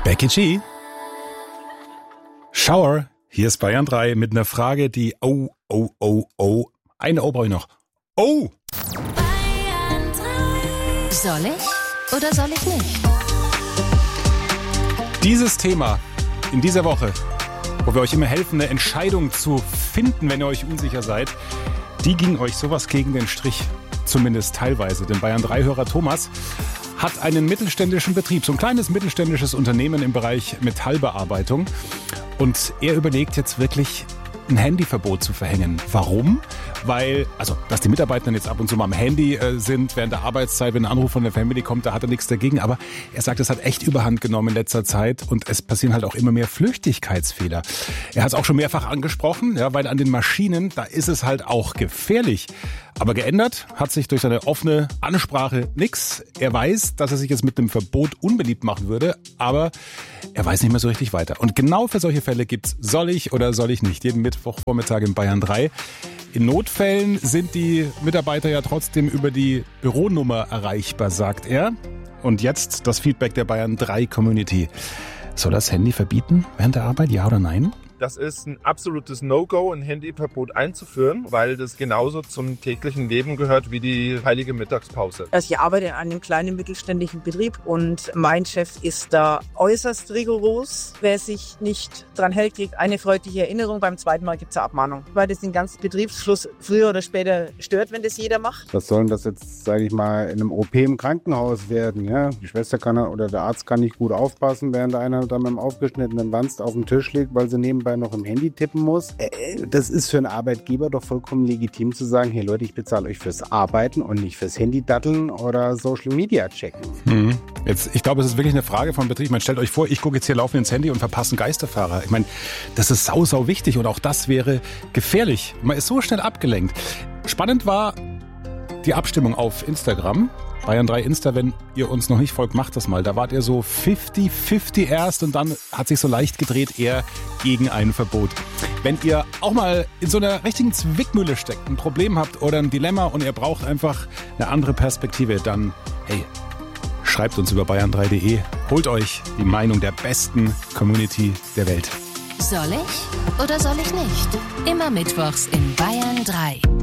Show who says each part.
Speaker 1: Becky G. Shower. Hier ist Bayern 3 mit einer Frage, die Eine brauche ich noch. Oh!
Speaker 2: Bayern 3. Soll ich oder soll ich nicht?
Speaker 1: Dieses Thema in dieser Woche, wo wir euch immer helfen, eine Entscheidung zu finden, wenn ihr euch unsicher seid, die ging euch sowas gegen den Strich. Zumindest teilweise. Denn Bayern 3-Hörer Thomas hat einen mittelständischen Betrieb, so ein kleines mittelständisches Unternehmen im Bereich Metallbearbeitung. Und er überlegt jetzt wirklich, ein Handyverbot zu verhängen. Warum? Weil, dass die Mitarbeiter jetzt ab und zu mal am Handy sind während der Arbeitszeit, wenn ein Anruf von der Family kommt, da hat er nichts dagegen. Aber er sagt, es hat echt Überhand genommen in letzter Zeit und es passieren halt auch immer mehr Flüchtigkeitsfehler. Er hat es auch schon mehrfach angesprochen, ja, weil an den Maschinen, da ist es halt auch gefährlich. Aber geändert hat sich durch seine offene Ansprache nichts. Er weiß, dass er sich jetzt mit dem Verbot unbeliebt machen würde, aber er weiß nicht mehr so richtig weiter. Und genau für solche Fälle gibt's Soll ich oder soll ich nicht? Jeden Mittwochvormittag in Bayern 3. In Notfällen sind die Mitarbeiter ja trotzdem über die Büronummer erreichbar, sagt er. Und jetzt das Feedback der Bayern 3 Community. Soll das Handy verbieten während der Arbeit, ja oder nein?
Speaker 3: Das ist ein absolutes No-Go, ein Handyverbot einzuführen, weil das genauso zum täglichen Leben gehört wie die heilige Mittagspause.
Speaker 4: Also ich arbeite in einem kleinen mittelständischen Betrieb und mein Chef ist da äußerst rigoros. Wer sich nicht dran hält, kriegt eine freundliche Erinnerung. Beim zweiten Mal gibt es eine Abmahnung, weil das den ganzen Betriebsfluss früher oder später stört, wenn das jeder macht.
Speaker 5: Was soll denn das jetzt, sage ich mal, in einem OP im Krankenhaus werden? Ja? Die Schwester kann oder der Arzt kann nicht gut aufpassen, während einer dann mit dem aufgeschnittenen Wanst auf dem Tisch liegt, weil sie nebenbei noch im Handy tippen muss. Das ist für einen Arbeitgeber doch vollkommen legitim zu sagen, hey Leute, ich bezahle euch fürs Arbeiten und nicht fürs Handy-Datteln oder Social Media checken.
Speaker 1: Jetzt, ich glaube, es ist wirklich eine Frage von Betrieb. Stellt euch vor, ich gucke jetzt hier laufen ins Handy und verpasse einen Geisterfahrer. Ich meine, das ist sau wichtig und auch das wäre gefährlich. Man ist so schnell abgelenkt. Spannend war die Abstimmung auf Instagram. Bayern 3 Insta, wenn ihr uns noch nicht folgt, macht das mal. Da wart ihr so 50-50 erst und dann hat sich so leicht gedreht, eher gegen ein Verbot. Wenn ihr auch mal in so einer richtigen Zwickmühle steckt, ein Problem habt oder ein Dilemma und ihr braucht einfach eine andere Perspektive, dann, hey, schreibt uns über bayern3.de. Holt euch die Meinung der besten Community der Welt.
Speaker 2: Soll ich oder soll ich nicht? Immer mittwochs in Bayern 3.